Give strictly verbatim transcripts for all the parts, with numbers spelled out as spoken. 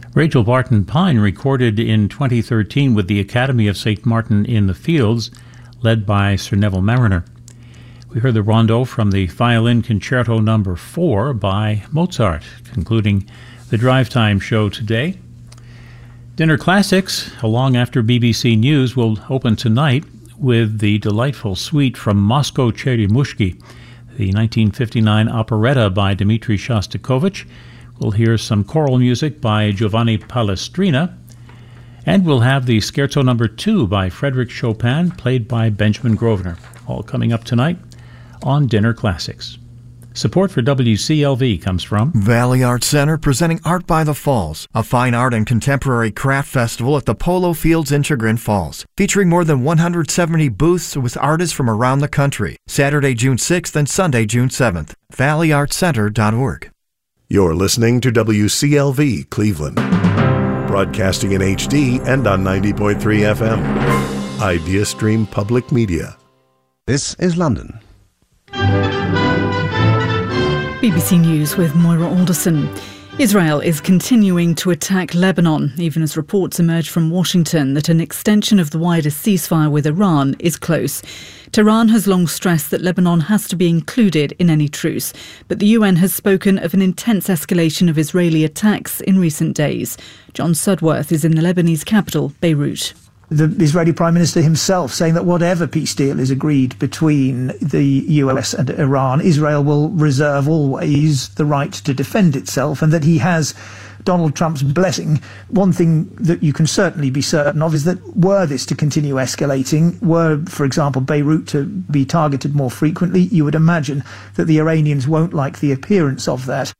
Rachel Barton Pine recorded in twenty thirteen with the Academy of Saint Martin in the Fields, led by Sir Neville Marriner. We heard the rondo from the Violin Concerto Number four by Mozart, concluding the Drive Time show today. Dinner Classics, along after B B C News, will open tonight with the delightful suite from Moscow Cheremushki, the nineteen fifty-nine operetta by Dmitri Shostakovich. We'll hear some choral music by Giovanni Palestrina, and we'll have the Scherzo Number two by Frédéric Chopin, played by Benjamin Grosvenor, all coming up tonight on Dinner Classics. Support for W C L V comes from Valley Arts Center, presenting Art by the Falls, a fine art and contemporary craft festival at the Polo Fields in Chagrin Falls, featuring more than one hundred seventy booths with artists from around the country. Saturday, June sixth and Sunday, June seventh. valley arts center dot org. You're listening to W C L V Cleveland, broadcasting in H D and on ninety point three F M. Idea Stream Public Media. This is London. B B C News with Moira Alderson. Israel is continuing to attack Lebanon, even as reports emerge from Washington that an extension of the wider ceasefire with Iran is close. Tehran has long stressed that Lebanon has to be included in any truce, but the U N has spoken of an intense escalation of Israeli attacks in recent days. John Sudworth is in the Lebanese capital, Beirut. The Israeli Prime Minister himself saying that whatever peace deal is agreed between the U S and Iran, Israel will reserve always the right to defend itself, and that he has Donald Trump's blessing. One thing that you can certainly be certain of is that were this to continue escalating, were, for example, Beirut to be targeted more frequently, you would imagine that the Iranians won't like the appearance of that.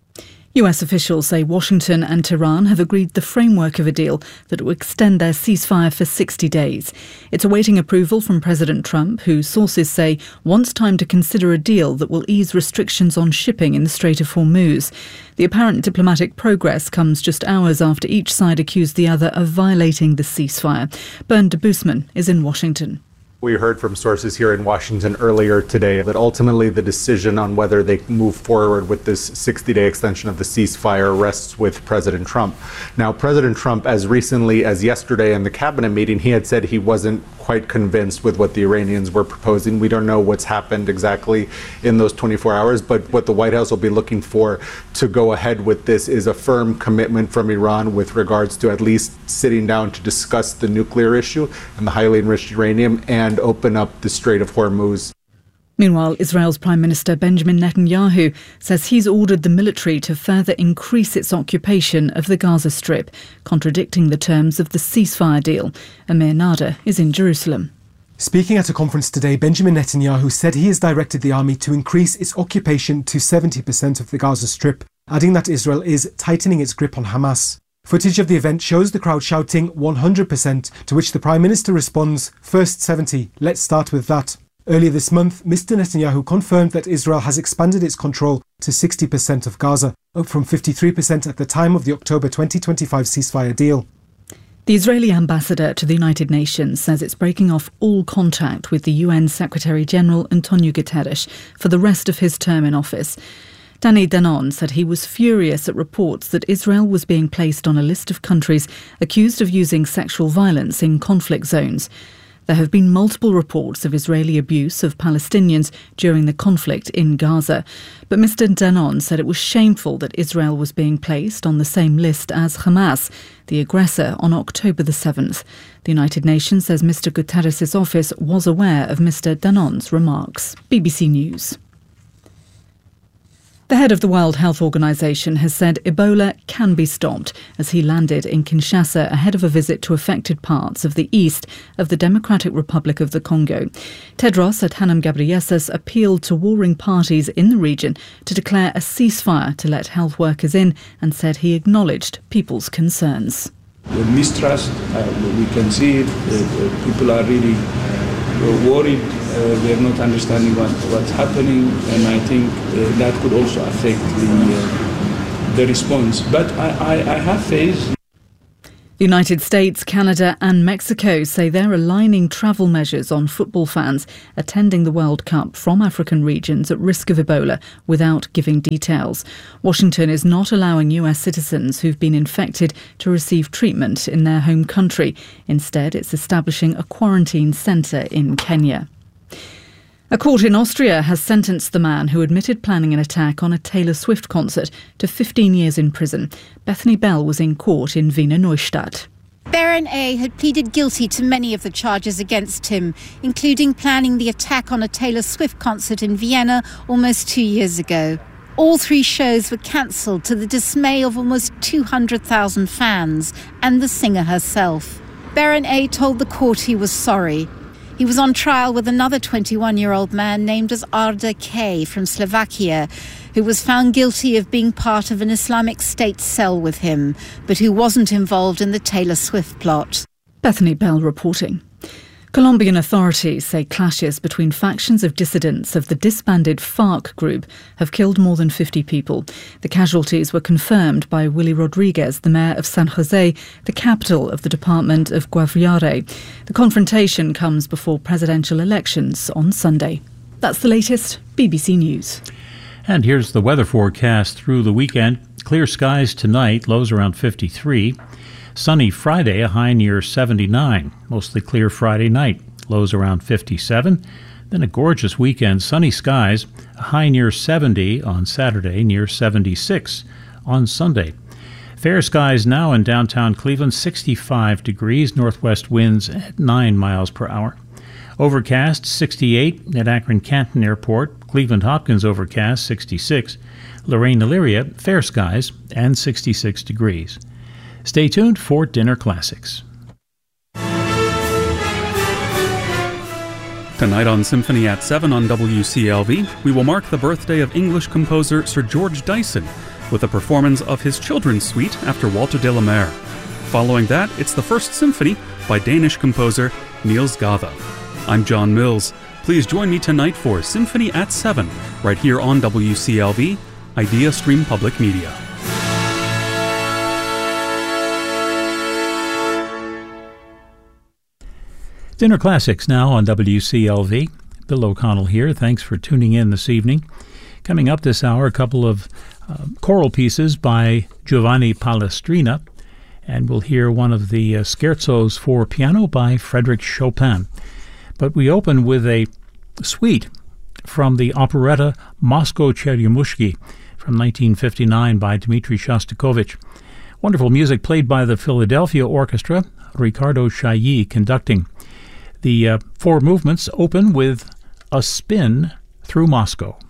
U S officials say Washington and Tehran have agreed the framework of a deal that will extend their ceasefire for sixty days. It's awaiting approval from President Trump, who sources say wants time to consider a deal that will ease restrictions on shipping in the Strait of Hormuz. The apparent diplomatic progress comes just hours after each side accused the other of violating the ceasefire. Bernd de Boosman is in Washington. We heard from sources here in Washington earlier today that ultimately the decision on whether they move forward with this sixty-day extension of the ceasefire rests with President Trump. Now, President Trump, as recently as yesterday in the cabinet meeting, he had said he wasn't quite convinced with what the Iranians were proposing. We don't know what's happened exactly in those twenty-four hours, but what the White House will be looking for to go ahead with this is a firm commitment from Iran with regards to at least sitting down to discuss the nuclear issue and the highly enriched uranium and open up the Strait of Hormuz. Meanwhile, Israel's Prime Minister Benjamin Netanyahu says he's ordered the military to further increase its occupation of the Gaza Strip, contradicting the terms of the ceasefire deal. Amir Nada is in Jerusalem. Speaking at a conference today, Benjamin Netanyahu said he has directed the army to increase its occupation to seventy percent of the Gaza Strip, adding that Israel is tightening its grip on Hamas. Footage of the event shows the crowd shouting one hundred percent, to which the Prime Minister responds, "First seventy, let's start with that." Earlier this month, Mister Netanyahu confirmed that Israel has expanded its control to sixty percent of Gaza, up from fifty-three percent at the time of the October twenty twenty-five ceasefire deal. The Israeli ambassador to the United Nations says it's breaking off all contact with the U N Secretary-General Antonio Guterres for the rest of his term in office. Danny Danon said he was furious at reports that Israel was being placed on a list of countries accused of using sexual violence in conflict zones. There have been multiple reports of Israeli abuse of Palestinians during the conflict in Gaza. But Mister Danon said it was shameful that Israel was being placed on the same list as Hamas, the aggressor, on October the seventh. The United Nations says Mister Guterres' office was aware of Mister Danon's remarks. B B C News. The head of the World Health Organization has said Ebola can be stopped as he landed in Kinshasa ahead of a visit to affected parts of the east of the Democratic Republic of the Congo. Tedros Adhanom Ghebreyesus appealed to warring parties in the region to declare a ceasefire to let health workers in and said he acknowledged people's concerns. The mistrust, uh, we can see it, uh, people are really uh, worried. Uh, they're not understanding what, what's happening, and I think uh, that could also affect the, uh, the response. But I, I, I have faith. The United States, Canada and Mexico say they're aligning travel measures on football fans attending the World Cup from African regions at risk of Ebola without giving details. Washington is not allowing U S citizens who've been infected to receive treatment in their home country. Instead, it's establishing a quarantine centre in Kenya. A court in Austria has sentenced the man who admitted planning an attack on a Taylor Swift concert to fifteen years in prison. Bethany Bell was in court in Wiener Neustadt. Baron A had pleaded guilty to many of the charges against him, including planning the attack on a Taylor Swift concert in Vienna almost two years ago. All three shows were cancelled to the dismay of almost two hundred thousand fans and the singer herself. Baron A told the court he was sorry. He was on trial with another twenty-one-year-old man named as Arda K. from Slovakia, who was found guilty of being part of an Islamic State cell with him, but who wasn't involved in the Taylor Swift plot. Bethany Bell reporting. Colombian authorities say clashes between factions of dissidents of the disbanded FARC group have killed more than fifty people. The casualties were confirmed by Willy Rodriguez, the mayor of San Jose, the capital of the department of Guaviare. The confrontation comes before presidential elections on Sunday. That's the latest B B C News. And here's the weather forecast through the weekend. Clear skies tonight, lows around fifty-three. Sunny Friday, a high near seventy-nine. Mostly clear Friday night, lows around fifty-seven. Then a gorgeous weekend, sunny skies, a high near seventy on Saturday, near seventy-six on Sunday. Fair skies now in downtown Cleveland, sixty-five degrees, northwest winds at nine miles per hour. Overcast, sixty-eight at Akron-Canton Airport. Cleveland Hopkins overcast, sixty-six. Lorraine Elyria, fair skies and sixty-six degrees. Stay tuned for Dinner Classics. Tonight on Symphony at seven on W C L V, we will mark the birthday of English composer Sir George Dyson with a performance of his children's suite after Walter de la Mare. Following that, it's the First Symphony by Danish composer Niels Gade. I'm John Mills. Please join me tonight for Symphony at seven, right here on W C L V, Idea Stream Public Media. Dinner Classics now on W C L V. Bill O'Connell here. Thanks for tuning in this evening. Coming up this hour, a couple of uh, choral pieces by Giovanni Palestrina, and we'll hear one of the uh, scherzos for piano by Frédéric Chopin. But we open with a suite from the operetta Moscow Cheryamushki from nineteen fifty-nine by Dmitri Shostakovich. Wonderful music played by the Philadelphia Orchestra, Ricardo Chailly conducting. The uh, four movements open with a spin through Moscow.